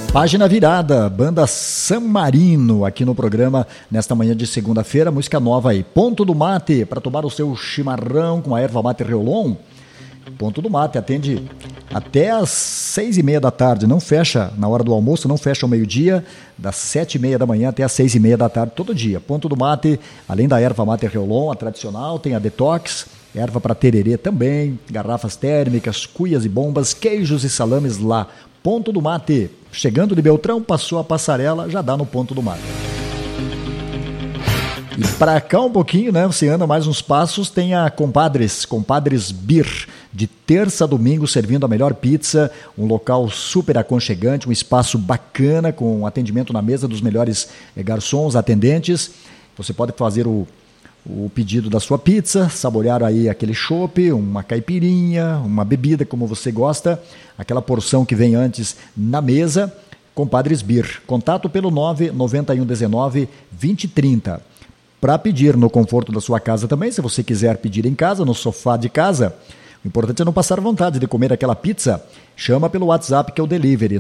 Página virada, banda San Marino, aqui no programa, nesta manhã de segunda-feira, música nova aí. Ponto do Mate, para tomar o seu chimarrão com a erva mate Reolon. Ponto do Mate, atende até às 6h30 da tarde, não fecha na hora do almoço, não fecha ao meio-dia, das 7h30 da manhã até às 6h30 da tarde, todo dia. Ponto do Mate, além da erva mate Reolon, a tradicional, tem a Detox, erva para tererê também, garrafas térmicas, cuias e bombas, queijos e salames lá. Ponto do Mate, chegando de Beltrão, passou a passarela, já dá no Ponto do Mate. E para cá um pouquinho, né, você anda mais uns passos, tem a Compadres Beer, de terça a domingo, servindo a melhor pizza, um local super aconchegante, um espaço bacana, com atendimento na mesa dos melhores garçons, atendentes. Você pode fazer o pedido da sua pizza, saborear aí aquele chopp, uma caipirinha, uma bebida como você gosta, aquela porção que vem antes na mesa. Compadres Beer, contato pelo 99119-2030. Para pedir no conforto da sua casa também, se você quiser pedir em casa, no sofá de casa, o importante é não passar vontade de comer aquela pizza. Chama pelo WhatsApp que é o delivery,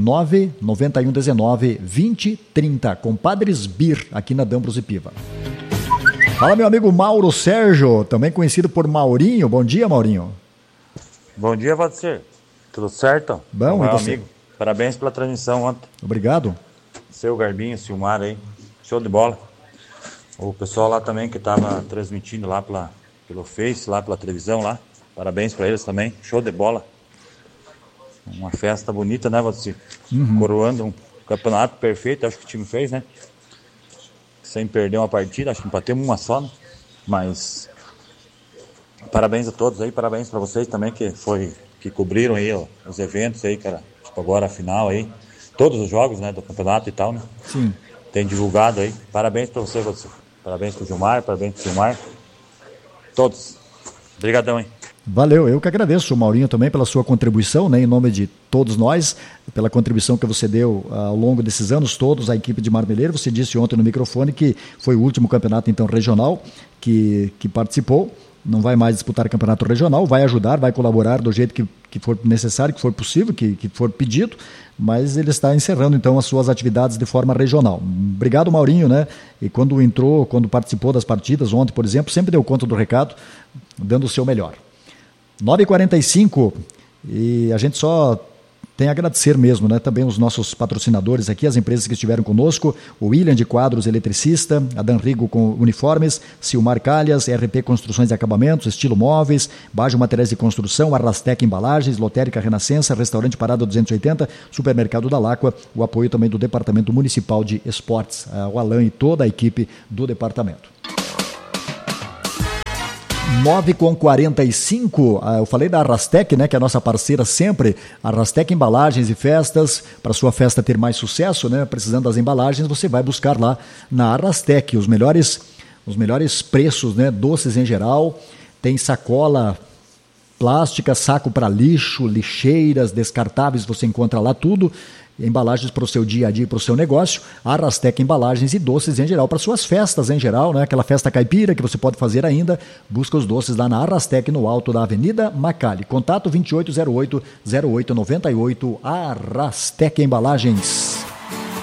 99119-2030. Compadres Beer, aqui na D'Ambros e Piva. Fala, meu amigo Mauro Sérgio, também conhecido por Maurinho. Bom dia, Maurinho. Bom dia, Valdir. Tudo certo? Bom, meu e você? amigo. Parabéns pela transmissão ontem. Obrigado. Seu Garbinho, Silmar aí. Show de bola. O pessoal lá também que estava transmitindo lá pelo Face, lá pela televisão lá. Parabéns para eles também. Show de bola. Uma festa bonita, né, Valdir? Coroando um campeonato perfeito, acho que o time fez, né? Sem perder uma partida, acho que empatemos uma só, né? Mas parabéns a todos aí, parabéns para vocês também que cobriram aí ó, os eventos aí, cara, tipo agora a final aí, todos os jogos, né, do campeonato e tal, né? Sim. Tem divulgado aí, parabéns para você, parabéns pro Gilmar, parabéns pro Gilmar, todos, obrigadão aí. Valeu, eu que agradeço, Maurinho, também pela sua contribuição, né, em nome de todos nós, pela contribuição que você deu ao longo desses anos todos à equipe de Marmeleiro. Você disse ontem no microfone que foi o último campeonato então regional que participou, não vai mais disputar campeonato regional, vai ajudar, vai colaborar do jeito que for necessário, que for possível, que for pedido, mas ele está encerrando então as suas atividades de forma regional. Obrigado, Maurinho, né? E quando participou das partidas, ontem, por exemplo, sempre deu conta do recado, dando o seu melhor. 9h45, e a gente só tem a agradecer mesmo, né? Também os nossos patrocinadores aqui, as empresas que estiveram conosco, o William de Quadros Eletricista, a Danrigo com Uniformes, Silmar Calhas, RP Construções e Acabamentos, Estilo Móveis, Bajo Materiais de Construção, Arrastec Embalagens, Lotérica Renascença, Restaurante Parada 280, Supermercado da Láqua, o apoio também do Departamento Municipal de Esportes, o Alain e toda a equipe do departamento. 9h45, eu falei da Arrastec, né, que é a nossa parceira sempre, Arrastec Embalagens e Festas, para sua festa ter mais sucesso, né, precisando das embalagens, você vai buscar lá na Arrastec os melhores preços, né, doces em geral, tem sacola plástica, saco para lixo, lixeiras, descartáveis, você encontra lá tudo, embalagens para o seu dia a dia, para o seu negócio, Arrastec Embalagens e doces em geral, para suas festas em geral, né? Aquela festa caipira que você pode fazer ainda, busca os doces lá na Arrastec, no alto da Avenida Macali. Contato 2808-0898, Arrastec Embalagens.